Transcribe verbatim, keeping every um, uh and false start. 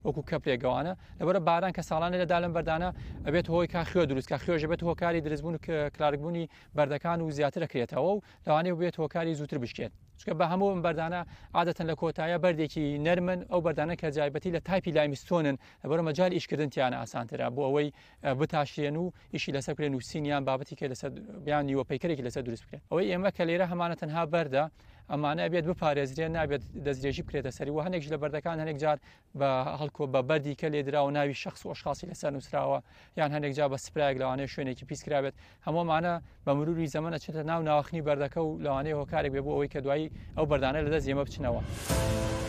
وەکو کەپێکەوانە لەبەرە باران کە ساڵانە لەدا لەم بەردانە ئەبێت هۆی کا خوێ دروستکە خوێژە بێت هۆکاری درستبوون و کلارکبوونی بەردەکان و زیاتر دەکرێتەوە و لەوانەیە بێت هۆکاری زووتر بشکێت چکە بە هەموو بەردانە عادەتەن لە کۆتایە بەردێکی نەرمن ئەو بەردانە کە جایبەتی لە تایپی لایمستۆنن لەبەرە مەجای ئیشکردنیانە ئاسانترە بۆ ئەوەی بتاشێن و ئیشی لەسەر بکرێن و سینیان بابەتی کە لەسەر بیان نیوە پەیکەرێکی لەسەر دروست بکرێن ئەوەی ئێمە کە لێرە هەمانە تەنها بەردە ئەمانە بێت بپارێزرێن نابێت دەستدرێژی بکرێتە سەری و هەنێک لە بەردەکان هەنێک جار بە هەڵکۆ بە بەردی کە لێدراوە ناوی شخص و ئەشخاصی لەسەر نووسراوە یان هەنێک جا بە سپرایەک لەوانەیە شوێنێکی پیسکرابێت هەمومانە بە مروری زەمانە چێتە ناو ناوەخنی بەردەکە و لەوانەیە هۆکارێک بێ بۆ ئەوەی کە دوایی ئەو بەردانە لەدەست ئێمە بچنەوە.